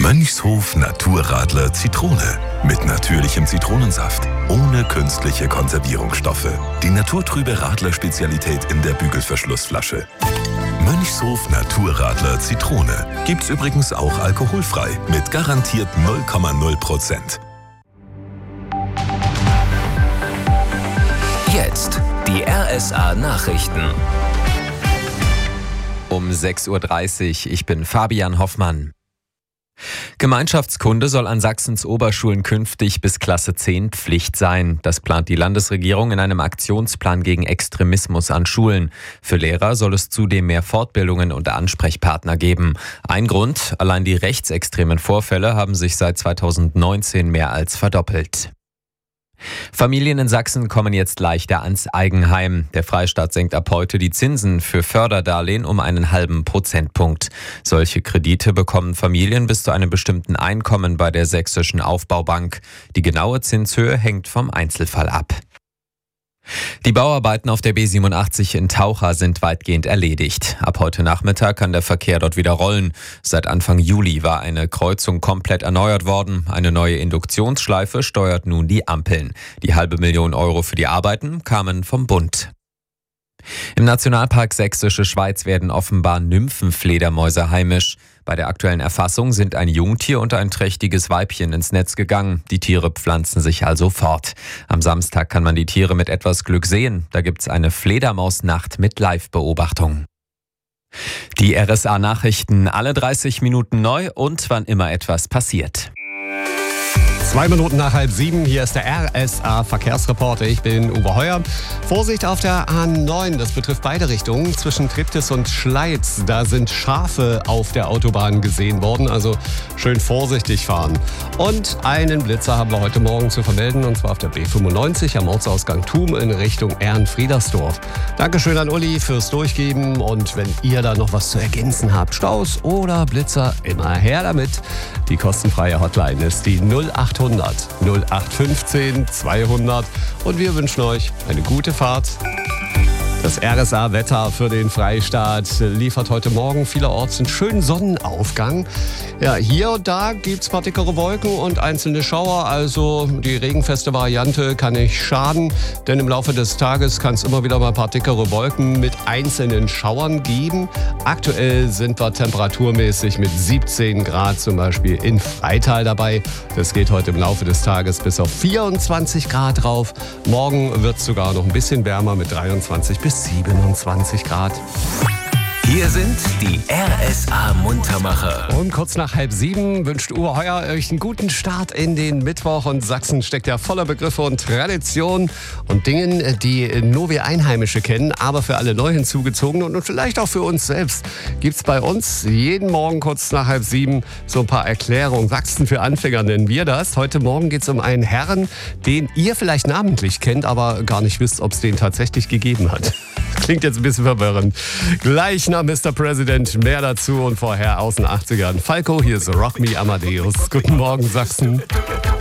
Mönchshof Naturradler Zitrone. Mit natürlichem Zitronensaft. Ohne künstliche Konservierungsstoffe. Die naturtrübe Radler-Spezialität in der Bügelverschlussflasche. Mönchshof Naturradler Zitrone. Gibt's übrigens auch alkoholfrei. Mit garantiert 0,0%. Jetzt die RSA Nachrichten. Um 6:30 Uhr, ich bin Fabian Hoffmann. Gemeinschaftskunde soll an Sachsens Oberschulen künftig bis Klasse 10 Pflicht sein. Das plant die Landesregierung in einem Aktionsplan gegen Extremismus an Schulen. Für Lehrer soll es zudem mehr Fortbildungen und Ansprechpartner geben. Ein Grund: allein die rechtsextremen Vorfälle haben sich seit 2019 mehr als verdoppelt. Familien in Sachsen kommen jetzt leichter ans Eigenheim. Der Freistaat senkt ab heute die Zinsen für Förderdarlehen um einen halben Prozentpunkt. Solche Kredite bekommen Familien bis zu einem bestimmten Einkommen bei der Sächsischen Aufbaubank. Die genaue Zinshöhe hängt vom Einzelfall ab. Die Bauarbeiten auf der B87 in Taucha sind weitgehend erledigt. Ab heute Nachmittag kann der Verkehr dort wieder rollen. Seit Anfang Juli war eine Kreuzung komplett erneuert worden. Eine neue Induktionsschleife steuert nun die Ampeln. Die 500.000 Euro für die Arbeiten kamen vom Bund. Im Nationalpark Sächsische Schweiz werden offenbar Nymphenfledermäuse heimisch. Bei der aktuellen Erfassung sind ein Jungtier und ein trächtiges Weibchen ins Netz gegangen. Die Tiere pflanzen sich also fort. Am Samstag kann man die Tiere mit etwas Glück sehen. Da gibt's eine Fledermausnacht mit Live-Beobachtung. Die RSA-Nachrichten alle 30 Minuten neu und wann immer etwas passiert. 2 Minuten nach 6:30, hier ist der RSA-Verkehrsreporter. Ich bin Uwe Heuer. Vorsicht auf der A9, das betrifft beide Richtungen. Zwischen Triptis und Schleiz, da sind Schafe auf der Autobahn gesehen worden. Also schön vorsichtig fahren. Und einen Blitzer haben wir heute Morgen zu vermelden, und zwar auf der B95 am Ortsausgang Thum in Richtung Ehrenfriedersdorf. Dankeschön an Uli fürs Durchgeben. Und wenn ihr da noch was zu ergänzen habt, Staus oder Blitzer, immer her damit. Die kostenfreie Hotline ist die 0800 0815 200 und wir wünschen euch eine gute Fahrt. Das RSA-Wetter für den Freistaat liefert heute Morgen vielerorts einen schönen Sonnenaufgang. Ja, hier und da gibt es paar dickere Wolken und einzelne Schauer, also die regenfeste Variante kann nicht schaden, denn im Laufe des Tages kann es immer wieder mal ein paar dickere Wolken mit einzelnen Schauern geben. Aktuell sind wir temperaturmäßig mit 17 Grad zum Beispiel in Freital dabei. Das geht heute im Laufe des Tages bis auf 24 Grad rauf. Morgen wird es sogar noch ein bisschen wärmer mit 23 bis 27 Grad. Hier sind die RSA-Muntermacher. Und kurz nach 6:30 wünscht Uwe Heuer euch einen guten Start in den Mittwoch. Und Sachsen steckt ja voller Begriffe und Traditionen und Dingen, die nur wir Einheimische kennen, aber für alle neu hinzugezogenen und vielleicht auch für uns selbst gibt es bei uns jeden Morgen kurz nach 6:30 so ein paar Erklärungen. Sachsen für Anfänger nennen wir das. Heute Morgen geht es um einen Herrn, den ihr vielleicht namentlich kennt, aber gar nicht wisst, ob es den tatsächlich gegeben hat. Klingt jetzt ein bisschen verwirrend. Gleich nach Mr. President mehr dazu und vorher aus den 80ern. Falco, hier ist Rock Me Amadeus. Guten Morgen, Sachsen.